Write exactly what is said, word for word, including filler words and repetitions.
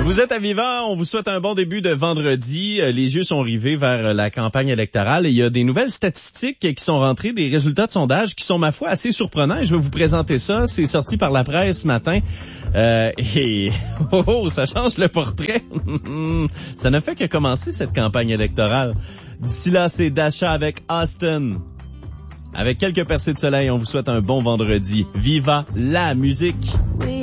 Vous êtes à Vivant, on vous souhaite un bon début de vendredi. Les yeux sont rivés vers la campagne électorale et il y a des nouvelles statistiques qui sont rentrées, des résultats de sondage qui sont, ma foi, assez surprenants. Je vais vous présenter ça. C'est sorti par la presse ce matin. Euh, et oh, oh, ça change le portrait. Ça ne fait que commencer cette campagne électorale. D'ici là, c'est Dasha avec Austin. Avec quelques percées de soleil, on vous souhaite un bon vendredi. Viva la musique!